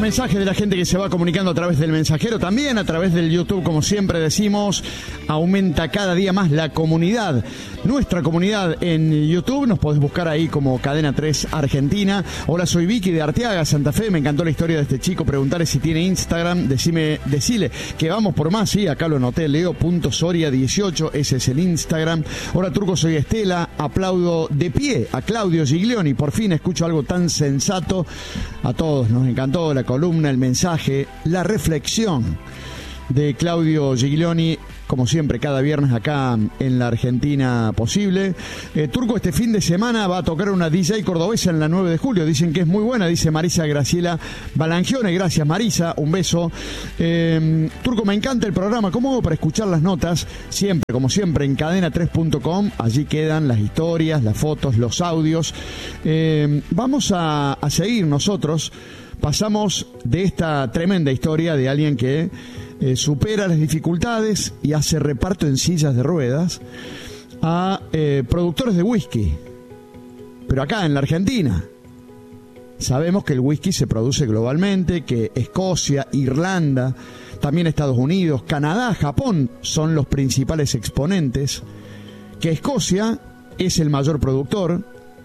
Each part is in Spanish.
mensajes de la gente que se va comunicando a través del mensajero, también a través del YouTube, como siempre decimos, aumenta cada día más la comunidad. Nuestra comunidad en YouTube, nos podés buscar ahí como Cadena 3 Argentina. Hola, soy Vicky de Arteaga, Santa Fe. Me encantó la historia de este chico. Preguntarle si tiene Instagram. Decile que vamos por más. Sí, acá lo anoté. Leo.soria18, ese es el Instagram. Hola, Turco, soy Estela. Aplaudo de pie a Claudio Giglioni. Por fin escucho algo tan sensato. A todos nos encantó la columna, el mensaje, la reflexión de Claudio Giglioni, como siempre, cada viernes acá en la Argentina posible. Turco, este fin de semana va a tocar una DJ cordobesa en la 9 de julio. Dicen que es muy buena, dice Marisa Graciela Balangione. Gracias, Marisa, un beso. Turco, me encanta el programa. ¿Cómo hago para escuchar las notas? Siempre, como siempre, en cadena3.com. Allí quedan las historias, las fotos, los audios. Vamos a seguir nosotros. Pasamos de esta tremenda historia de alguien que supera las dificultades y hace reparto en sillas de ruedas a productores de whisky. Pero acá en la Argentina sabemos que el whisky se produce globalmente, que Escocia, Irlanda, también Estados Unidos, Canadá, Japón son los principales exponentes, que Escocia es el mayor productor,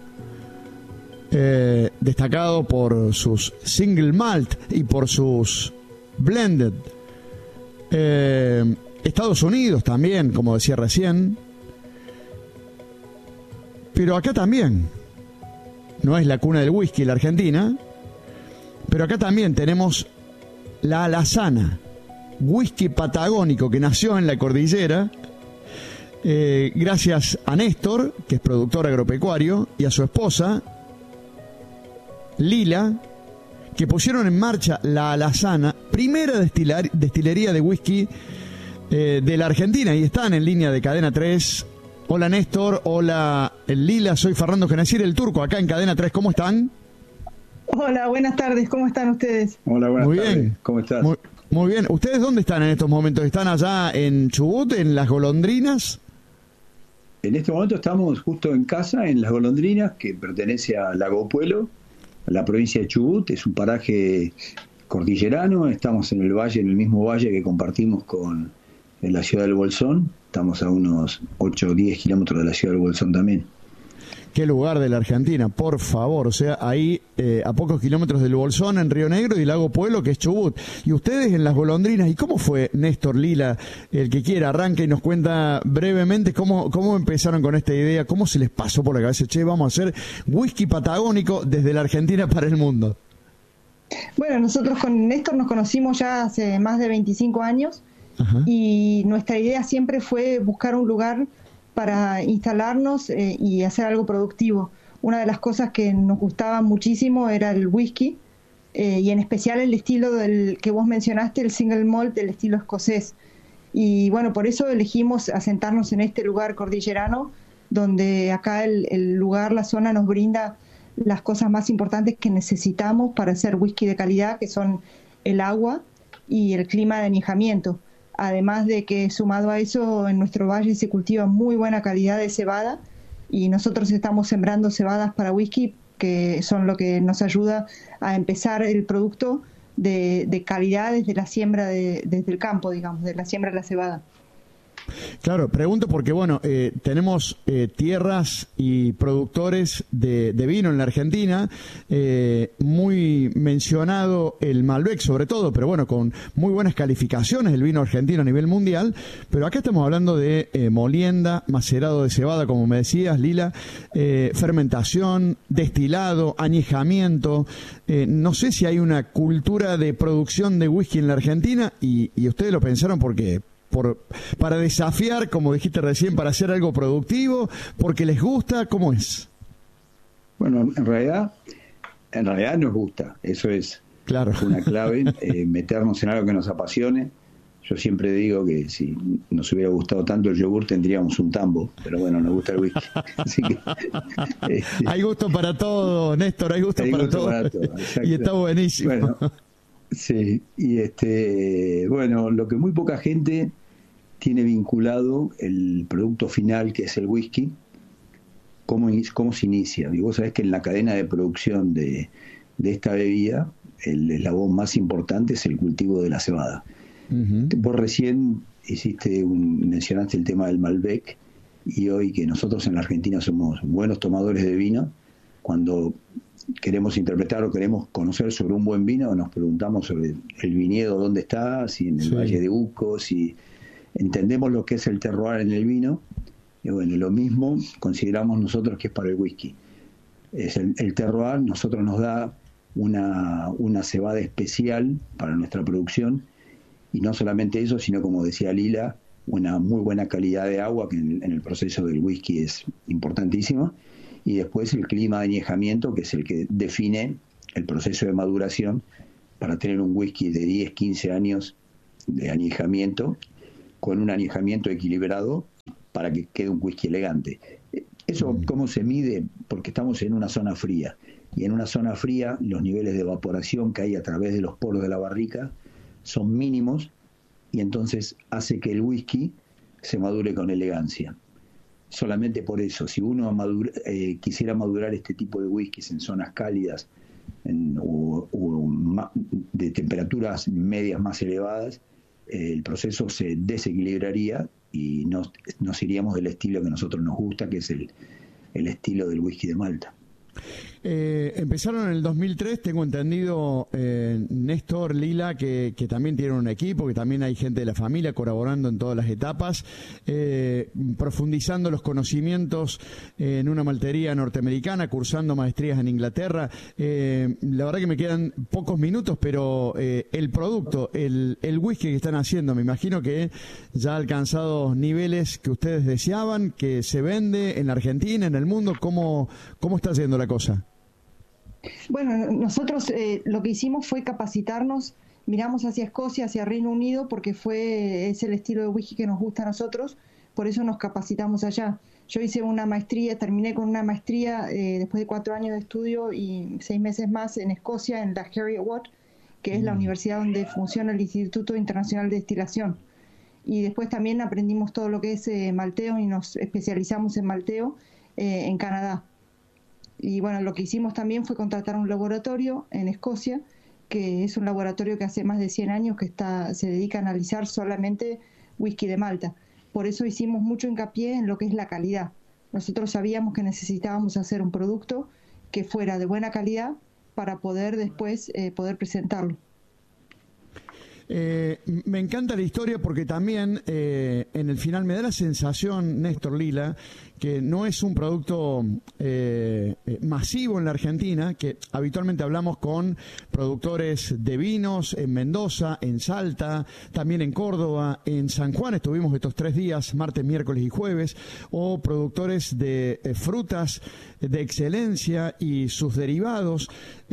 destacado por sus single malt y por sus blended. Estados Unidos también, como decía recién, pero acá también no es la cuna del whisky la Argentina, pero acá también tenemos la alazana, whisky patagónico que nació en la cordillera, gracias a Néstor, que es productor agropecuario, y a su esposa Lila, que pusieron en marcha la alazana, primera destilería de whisky de la Argentina, y están en línea de Cadena 3. Hola, Néstor. Hola, Lila. Soy Fernando Genacir, el Turco, acá en Cadena 3. ¿Cómo están? Hola, buenas tardes. ¿Cómo están ustedes? Hola, buenas Muy tardes. Bien. ¿Cómo estás? Muy bien. ¿Ustedes dónde están en estos momentos? ¿Están allá en Chubut, en Las Golondrinas? En este momento estamos justo en casa, en Las Golondrinas, que pertenece a Lago Puelo, a la provincia de Chubut. Es un paraje cordillerano. Estamos en el valle, en el mismo valle que compartimos con la ciudad del Bolsón. Estamos a unos 8 o 10 kilómetros de la ciudad del Bolsón también. Qué lugar de la Argentina, por favor. O sea, ahí a pocos kilómetros del Bolsón, en Río Negro, y Lago Puelo, que es Chubut. Y ustedes en Las Golondrinas. ¿Y cómo fue, Néstor, Lila? El que quiera arranca y nos cuenta brevemente cómo empezaron con esta idea, cómo se les pasó por la cabeza, che, vamos a hacer whisky patagónico desde la Argentina para el mundo. Bueno, nosotros con Néstor nos conocimos ya hace más de 25 años. Ajá. Y nuestra idea siempre fue buscar un lugar para instalarnos y hacer algo productivo. Una de las cosas que nos gustaba muchísimo era el whisky, y en especial el estilo del que vos mencionaste, el single malt, del estilo escocés. Y bueno, por eso elegimos asentarnos en este lugar cordillerano, donde acá el lugar, la zona nos brinda las cosas más importantes que necesitamos para hacer whisky de calidad, que son el agua y el clima de añejamiento. Además de que, sumado a eso, en nuestro valle se cultiva muy buena calidad de cebada, y nosotros estamos sembrando cebadas para whisky, que son lo que nos ayuda a empezar el producto de calidad desde la siembra, desde el campo, digamos, de la siembra de la cebada. Claro, pregunto porque, bueno, tenemos tierras y productores de vino en la Argentina, muy mencionado el Malbec sobre todo, pero bueno, con muy buenas calificaciones el vino argentino a nivel mundial, pero acá estamos hablando de molienda, macerado de cebada, como me decías, Lila, fermentación, destilado, añejamiento. No sé si hay una cultura de producción de whisky en la Argentina, y ustedes lo pensaron porque... para desafiar, como dijiste recién, para hacer algo productivo, porque les gusta. ¿Cómo es? Bueno, en realidad nos gusta, eso es claro. Una clave, meternos en algo que nos apasione. Yo siempre digo que si nos hubiera gustado tanto el yogur tendríamos un tambo, pero bueno, nos gusta el whisky. Así que, hay gusto para todo, Néstor, hay gusto para todo. Y está buenísimo. Bueno, sí, y bueno, lo que muy poca gente tiene vinculado el producto final, que es el whisky, cómo se inicia. Y vos sabés que en la cadena de producción de de esta bebida, el eslabón más importante es el cultivo de la cebada. Vos recién mencionaste el tema del Malbec, y hoy que nosotros en la Argentina somos buenos tomadores de vino, cuando queremos interpretar o queremos conocer sobre un buen vino, nos preguntamos sobre el viñedo, dónde está, si en el Valle de Uco, si entendemos lo que es el terroir en el vino. Y bueno, lo mismo consideramos nosotros que es para el whisky. Es el terroir nosotros nos da una cebada especial para nuestra producción, y no solamente eso, sino, como decía Lila, una muy buena calidad de agua, que en el proceso del whisky es importantísimo, y después el clima de añejamiento, que es el que define el proceso de maduración para tener un whisky de 10, 15 años de añejamiento, con un añejamiento equilibrado, para que quede un whisky elegante. ¿Eso cómo se mide? Porque estamos en una zona fría, y en una zona fría los niveles de evaporación que hay a través de los poros de la barrica son mínimos, y entonces hace que el whisky se madure con elegancia. Solamente por eso, si uno quisiera madurar este tipo de whiskies en zonas cálidas o de temperaturas medias más elevadas, el proceso se desequilibraría y nos iríamos del estilo que a nosotros nos gusta, que es el estilo del whisky de Malta. Empezaron en el 2003, tengo entendido, Néstor, Lila, que también tienen un equipo, que también hay gente de la familia colaborando en todas las etapas, profundizando los conocimientos en una maltería norteamericana, cursando maestrías en Inglaterra. La verdad que me quedan pocos minutos, pero el producto, el whisky que están haciendo, me imagino que ya ha alcanzado niveles que ustedes deseaban, que se vende en la Argentina, en el mundo. ¿Cómo está yendo la cosa? Bueno, nosotros lo que hicimos fue capacitarnos, miramos hacia Escocia, hacia Reino Unido, porque es el estilo de whisky que nos gusta a nosotros, por eso nos capacitamos allá. Yo hice una maestría, terminé con una maestría después de 4 años de estudio y 6 meses más en Escocia, en la Heriot-Watt, que es la universidad donde funciona el Instituto Internacional de Destilación. Y después también aprendimos todo lo que es malteo, y nos especializamos en malteo en Canadá. Y bueno, lo que hicimos también fue contratar un laboratorio en Escocia, que es un laboratorio que hace más de 100 años que se dedica a analizar solamente whisky de Malta. Por eso hicimos mucho hincapié en lo que es la calidad. Nosotros sabíamos que necesitábamos hacer un producto que fuera de buena calidad para poder después poder presentarlo. Me encanta la historia porque también en el final me da la sensación, Néstor, Lila, que no es un producto masivo en la Argentina, que habitualmente hablamos con productores de vinos en Mendoza, en Salta, también en Córdoba, en San Juan estuvimos estos 3 días, martes, miércoles y jueves, o productores de frutas de excelencia y sus derivados,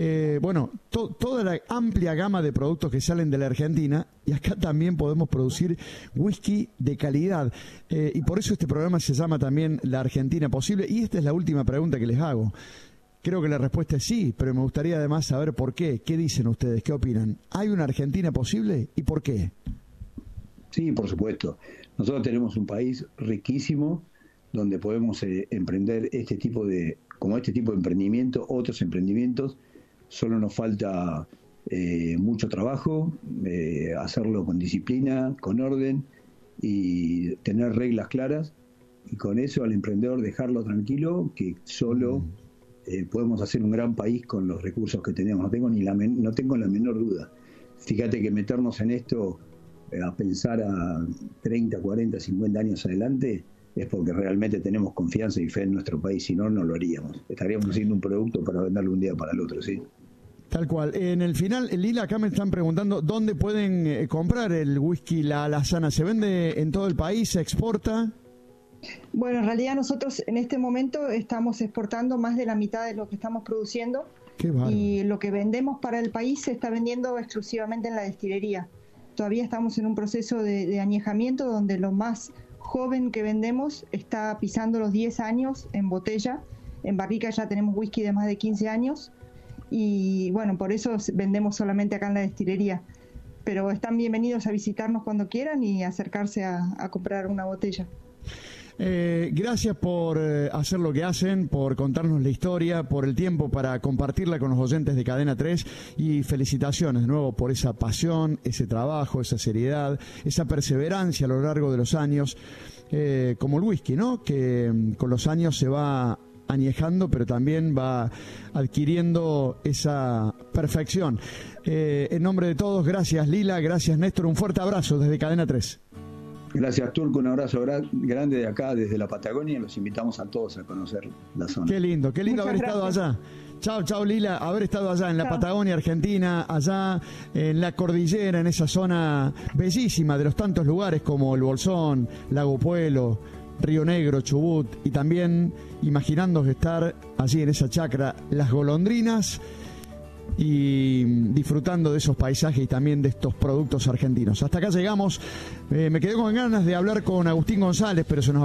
toda la amplia gama de productos que salen de la Argentina, y acá también podemos producir whisky de calidad, y por eso este programa se llama también La Argentina Posible. Y esta es la última pregunta que les hago. Creo que la respuesta es sí, pero me gustaría además saber por qué. ¿Qué dicen ustedes? ¿Qué opinan? ¿Hay una Argentina posible y por qué? Sí, por supuesto. Nosotros tenemos un país riquísimo donde podemos emprender este tipo de emprendimiento, otros emprendimientos. Solo nos falta mucho trabajo, hacerlo con disciplina, con orden y tener reglas claras, y con eso al emprendedor dejarlo tranquilo, que solo podemos hacer un gran país con los recursos que tenemos. No tengo la menor duda. Fíjate que meternos en esto a pensar a 30, 40, 50 años adelante es porque realmente tenemos confianza y fe en nuestro país, si no, no lo haríamos. Estaríamos haciendo un producto para venderlo un día para el otro, ¿sí? Tal cual. En el final, Lila, acá me están preguntando dónde pueden comprar el whisky La Alazana. ¿Se vende en todo el país? ¿Se exporta? Bueno, en realidad nosotros en este momento estamos exportando más de la mitad de lo que estamos produciendo. Qué bárbaro. Y lo que vendemos para el país se está vendiendo exclusivamente en la destilería. Todavía estamos en un proceso de añejamiento donde lo más joven que vendemos está pisando los 10 años en botella. En barrica ya tenemos whisky de más de 15 años. Y bueno, por eso vendemos solamente acá en la destilería. Pero están bienvenidos a visitarnos cuando quieran y acercarse a comprar una botella. Gracias por hacer lo que hacen, por contarnos la historia, por el tiempo para compartirla con los oyentes de Cadena 3 y felicitaciones de nuevo por esa pasión, ese trabajo, esa seriedad, esa perseverancia a lo largo de los años, como el whisky, ¿no? Que con los años se va añejando, pero también va adquiriendo esa perfección. En nombre de todos, gracias Lila, gracias Néstor, un fuerte abrazo desde Cadena 3. Gracias Turco, un abrazo grande de acá, desde la Patagonia. Los invitamos a todos a conocer la zona. Qué lindo haber estado allá. Chao Lila, haber estado allá en la Patagonia Argentina, allá en la cordillera, en esa zona bellísima de los tantos lugares como el Bolsón, Lago Puelo, Río Negro, Chubut, y también imaginando estar allí en esa chacra Las Golondrinas y disfrutando de esos paisajes y también de estos productos argentinos. Hasta acá llegamos. Me quedé con ganas de hablar con Agustín González, pero se nos